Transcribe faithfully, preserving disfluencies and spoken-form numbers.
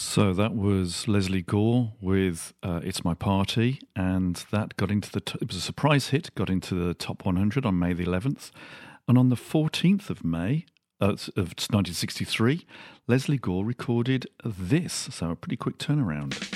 So that was Leslie Gore with uh, It's My Party, and that got into the, t- it was a surprise hit, got into the top one hundred on May the eleventh. And on the fourteenth of May uh, of nineteen sixty-three, Leslie Gore recorded this, so a pretty quick turnaround.